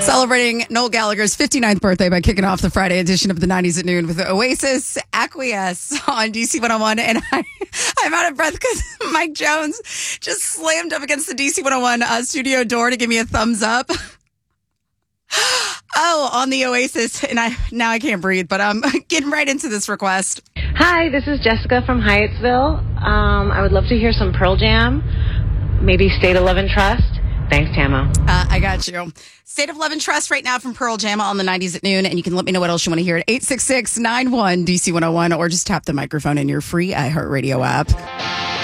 Celebrating Noel Gallagher's 59th birthday by kicking off the Friday edition of the 90s at noon with Oasis Acquiesce on DC 101. And I'm out of breath because Mike Jones just slammed up against the DC 101 studio door to give me a thumbs up. Oh, on the Oasis. And now I can't breathe, but I'm getting right into this request. Hi, this is Jessica from Hyattsville. I would love to hear some Pearl Jam, maybe State of Love and Trust. Thanks, Tamo. I got you. State of Love and Trust right now from Pearl Jam on the 90s at noon. And you can let me know what else you want to hear at 866-91-DC101 or just tap the microphone in your free iHeartRadio app.